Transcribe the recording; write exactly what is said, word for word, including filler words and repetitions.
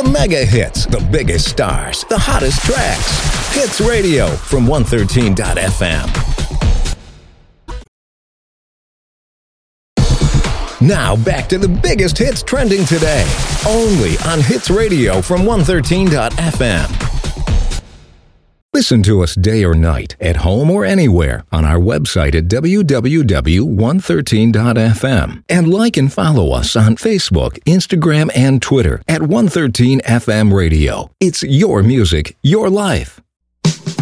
mega hits, the biggest stars, the hottest tracks. Hits Radio from one thirteen dot f m. Now back to the biggest hits trending today, only on Hits Radio from one thirteen dot f m. Listen to us day or night, at home or anywhere, on our website at w w w dot one thirteen dot f m. And like and follow us on Facebook, Instagram, and Twitter at one thirteen F M Radio. It's your music, your life.